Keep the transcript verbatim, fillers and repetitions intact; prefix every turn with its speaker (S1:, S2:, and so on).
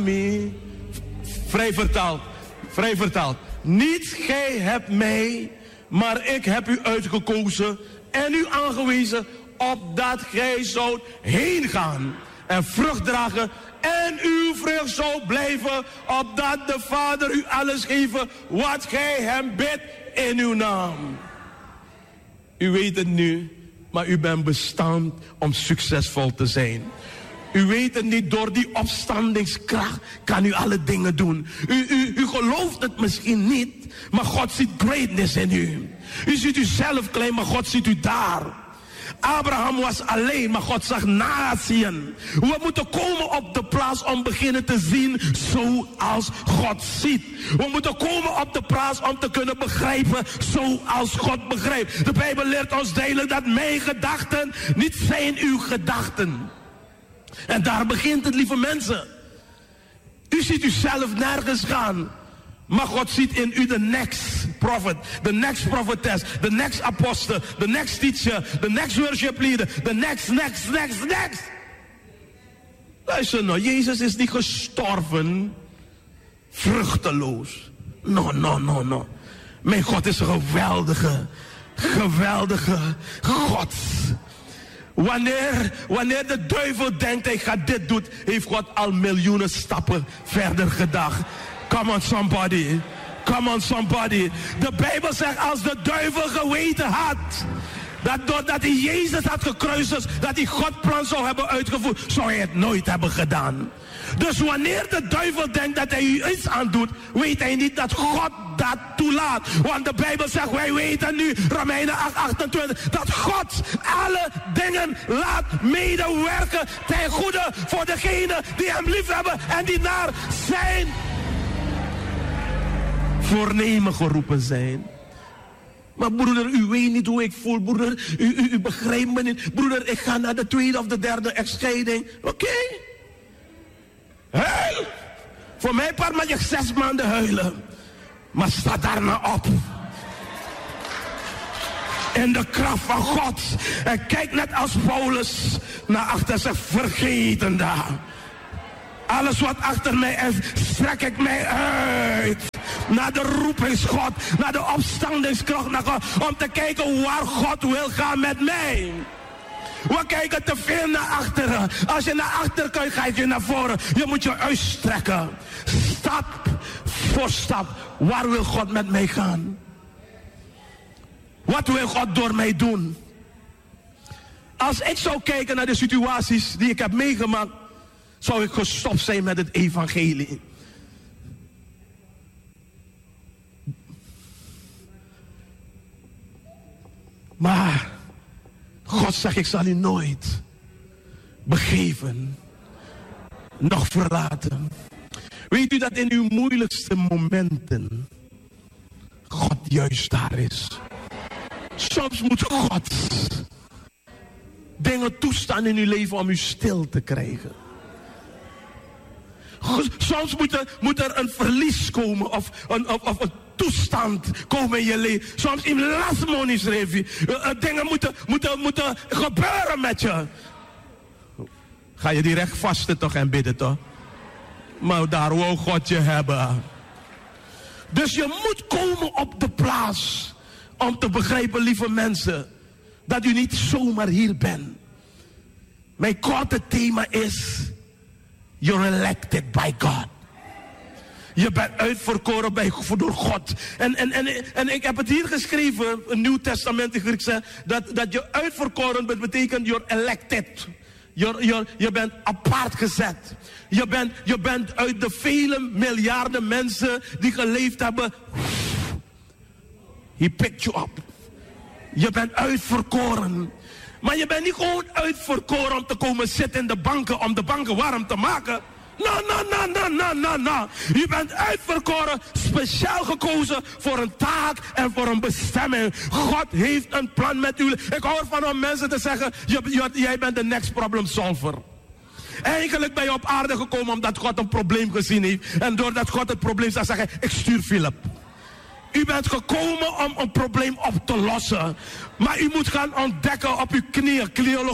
S1: Vrij vertaald, vrij vertaald. Niet gij hebt mij, maar ik heb u uitgekozen en u aangewezen, opdat gij zoudt heen gaan en vrucht dragen en uw vrucht zou blijven, opdat de Vader u alles geven wat gij hem bidt in uw naam. U weet het nu, maar u bent bestemd om succesvol te zijn. U weet het niet, door die opstandingskracht kan u alle dingen doen. U, u, u gelooft het misschien niet, maar God ziet greatness in u. U ziet u zelf klein, maar God ziet u daar. Abraham was alleen, maar God zag natieën. We moeten komen op de plaats om beginnen te zien zoals God ziet. We moeten komen op de plaats om te kunnen begrijpen zoals God begrijpt. De Bijbel leert ons duidelijk dat mijn gedachten niet zijn uw gedachten. En daar begint het, lieve mensen. U ziet uzelf nergens gaan. Maar God ziet in u de next prophet, the next prophetess, the next apostle, the next teacher, the next worship leader, the next, next, next, next. Luister nou, Jezus is niet gestorven vruchteloos. No, no, no, no. Mijn God is een geweldige, geweldige God. Wanneer, wanneer de duivel denkt hij gaat dit doen, heeft God al miljoenen stappen verder gedacht. Come on somebody. Come on somebody. De Bijbel zegt, als de duivel geweten had dat doordat hij Jezus had gekruisigd, dat hij Gods plan zou hebben uitgevoerd, zou hij het nooit hebben gedaan. Dus wanneer de duivel denkt dat hij u iets aandoet, weet hij niet dat God dat toelaat. Want de Bijbel zegt, wij weten nu, Romeinen acht achtentwintig, dat God alle dingen laat medewerken ten goede voor degenen die hem lief hebben en die naar zijn voornemen geroepen zijn. Maar broeder, u weet niet hoe ik voel, broeder. U, u, u begrijpt me niet. Broeder, ik ga naar de tweede of de derde echtscheiding. Oké. Okay. Huil. Voor mijn part mag je zes maanden huilen. Maar sta daarna op. In de kracht van God. En kijk net als Paulus naar achter zich, vergeten daar. Alles wat achter mij is, strek ik mij uit. Naar de roepingsgod, naar de opstandingskracht, naar God, om te kijken waar God wil gaan met mij. We kijken te veel naar achteren. Als je naar achter kijkt, ga je naar voren. Je moet je uitstrekken. Stap voor stap. Waar wil God met mij gaan? Wat wil God door mij doen? Als ik zou kijken naar de situaties die ik heb meegemaakt, zou ik gestopt zijn met het evangelie. Maar God zegt, ik zal u nooit begeven, nog verlaten. Weet u dat in uw moeilijkste momenten God juist daar is? Soms moet God dingen toestaan in uw leven om u stil te krijgen. Soms moet er, moet er een verlies komen of een, of, of een toestand komen in je leven. Soms in last money's review. Uh, dingen moeten, moeten, moeten gebeuren met je. Ga je direct vasten toch en bidden toch? Maar daar wil God je hebben. Dus je moet komen op de plaats om te begrijpen, lieve mensen, dat u niet zomaar hier bent. Mijn korte thema is: you're elected by God. Je bent uitverkoren bij, door God. En, en, en, en ik heb het hier geschreven, een Nieuw Testament in Grieks, dat, dat je uitverkoren bent, betekent you're elected. You're, you're, je bent apart gezet. Je bent, je bent uit de vele miljarden mensen die geleefd hebben. He picked you up. Je bent uitverkoren. Maar je bent niet gewoon uitverkoren om te komen zitten in de banken, om de banken warm te maken. No, no, no, no, no, no, no. Je bent uitverkoren, speciaal gekozen voor een taak en voor een bestemming. God heeft een plan met u. Ik hou ervan om mensen te zeggen, jij bent de next problem solver. Eigenlijk ben je op aarde gekomen omdat God een probleem gezien heeft. En doordat God het probleem zou zeggen, ik stuur Philip. U bent gekomen om een probleem op te lossen. Maar u moet gaan ontdekken op uw knieën.